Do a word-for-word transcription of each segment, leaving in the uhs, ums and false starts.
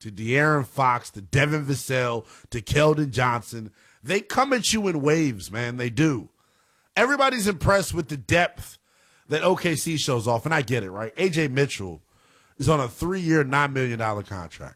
to De'Aaron Fox, to Devin Vassell, to Keldon Johnson. They come at you in waves, man. They do. Everybody's impressed with the depth that O K C shows off, and I get it, right? A J Mitchell is on a three-year, nine million dollars contract.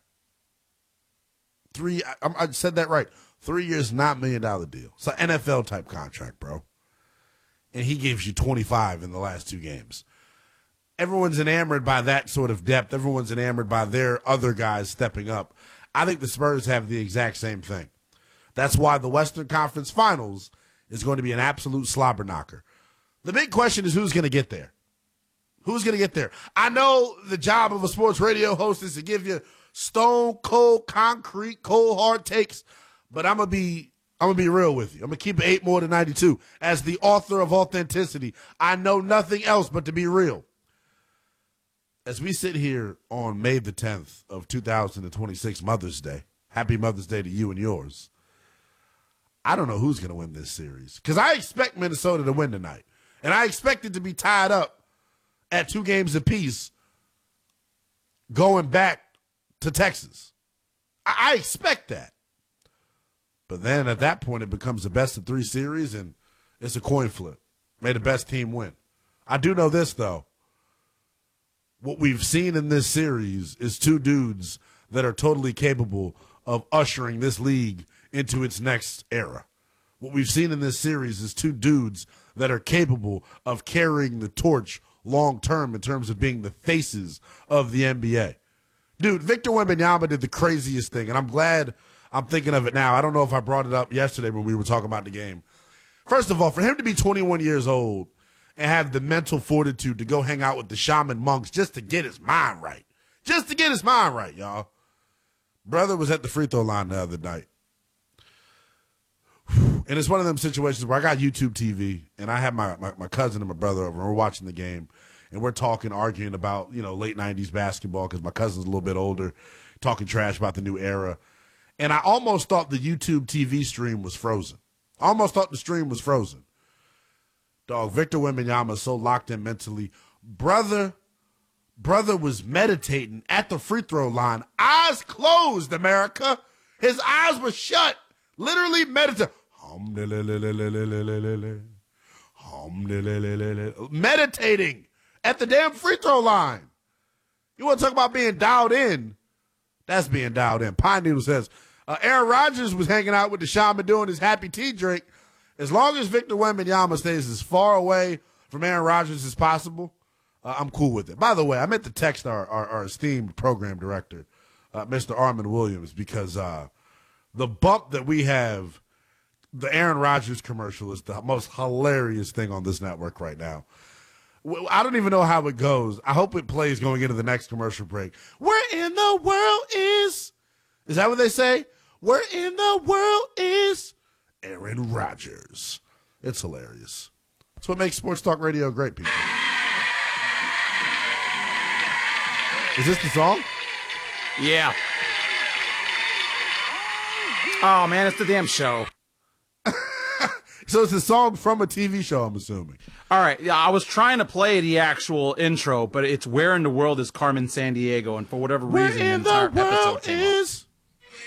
Three, I, I said that right. Three years, nine million dollars deal. It's an N F L-type contract, bro. And he gives you twenty-five in the last two games. Everyone's enamored by that sort of depth. Everyone's enamored by their other guys stepping up. I think the Spurs have the exact same thing. That's why the Western Conference Finals is going to be an absolute slobber knocker. The big question is who's going to get there? Who's going to get there? I know the job of a sports radio host is to give you stone cold, concrete, cold hard takes, but I'm going to be I'm going to be real with you. I'm going to keep it eight more than ninety-two. As the author of authenticity, I know nothing else but to be real. As we sit here on May the tenth of two thousand twenty-six, Mother's Day, happy Mother's Day to you and yours. I don't know who's going to win this series because I expect Minnesota to win tonight, and I expect it to be tied up at two games apiece going back to Texas. I, I expect that. But then at that point, it becomes a best of three series, and it's a coin flip. May the best team win. I do know this, though. What we've seen in this series is two dudes that are totally capable of ushering this league into its next era. What we've seen in this series is two dudes that are capable of carrying the torch long term in terms of being the faces of the N B A. Dude, Victor Wembanyama did the craziest thing, and I'm glad I'm thinking of it now. I don't know if I brought it up yesterday when we were talking about the game. First of all, for him to be twenty-one years old and have the mental fortitude to go hang out with the shaman monks just to get his mind right. Just to get his mind right, y'all. Brother was at the free throw line the other night. And it's one of them situations where I got YouTube T V, and I have my, my, my cousin and my brother over, and we're watching the game, and we're talking, arguing about, you know, late nineties basketball because my cousin's a little bit older, talking trash about the new era. And I almost thought the YouTube T V stream was frozen. I almost thought the stream was frozen. Dog, Victor Wembanyama is so locked in mentally. Brother, brother was meditating at the free throw line. Eyes closed, America. His eyes were shut. Literally meditating. Meditating at the damn free throw line. You want to talk about being dialed in? That's being dialed in. Pine Needle says, uh, Aaron Rodgers was hanging out with the shaman doing his happy tea drink. As long as Victor Wembanyama stays as far away from Aaron Rodgers as possible, uh, I'm cool with it. By the way, I meant to text our, our, our esteemed program director, uh, Mister Armin Williams, because uh, the bump that we have, the Aaron Rodgers commercial is the most hilarious thing on this network right now. I don't even know how it goes. I hope it plays going into the next commercial break. Where in the world is, is that what they say? Where in the world is Aaron Rodgers? It's hilarious. That's what makes Sports Talk Radio great, people. Is this the song? Yeah. Oh, man, it's the damn show. So it's a song from a T V show, I'm assuming. All right. Yeah, I was trying to play the actual intro, but it's Where in the World is Carmen Sandiego, and for whatever Where reason, in the entire the episode world came is... up.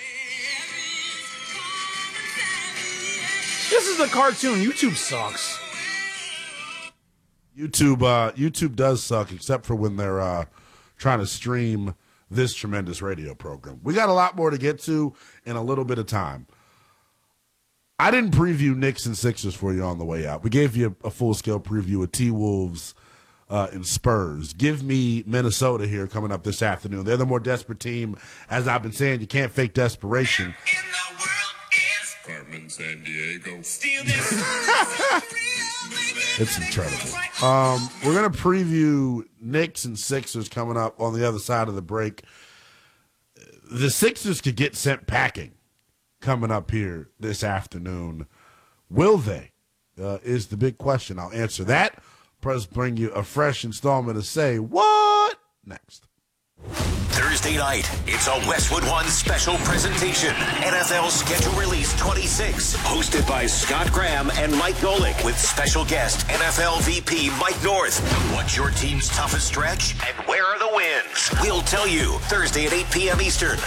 This is a cartoon. YouTube sucks. YouTube, uh, YouTube does suck, except for when they're uh, trying to stream this tremendous radio program. We got a lot more to get to in a little bit of time. I didn't preview Knicks and Sixers for you on the way out. We gave you a full-scale preview of T-Wolves uh, and Spurs. Give me Minnesota here coming up this afternoon. They're the more desperate team. As I've been saying, you can't fake desperation. Carmen Sandiego. It's incredible. Um, we're going to preview Knicks and Sixers coming up on the other side of the break. The Sixers could get sent packing coming up here this afternoon. Will they? Uh, is the big question. I'll answer that. Plus bring you a fresh installment of Say What next. Thursday night, it's a Westwood One special presentation. N F L Schedule Release twenty-six, hosted by Scott Graham and Mike Golick, with special guest N F L V P Mike North. What's your team's toughest stretch, and where are the wins? We'll tell you Thursday at eight p.m. Eastern